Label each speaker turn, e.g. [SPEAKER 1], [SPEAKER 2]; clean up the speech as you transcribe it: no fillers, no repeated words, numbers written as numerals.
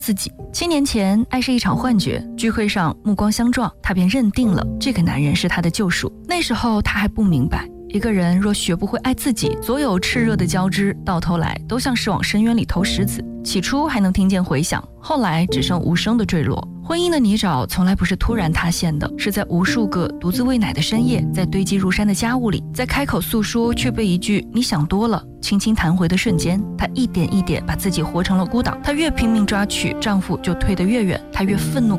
[SPEAKER 1] 自己。7年前，爱是一场幻觉，聚会上目光相撞，她便认定了这个男人是她的救赎。那时候她还不明白，一个人若学不会爱自己，所有炽热的交织到头来都像是往深渊里投石子，起初还能听见回响，后来只剩无声的坠落。婚姻的泥沼从来不是突然塌陷的，是在无数个独自喂奶的深夜，在堆积如山的家务里，在开口诉说却被一句你想多了轻轻弹回的瞬间，她一点一点把自己活成了孤岛。她越拼命抓取，丈夫就退得越远，她越愤怒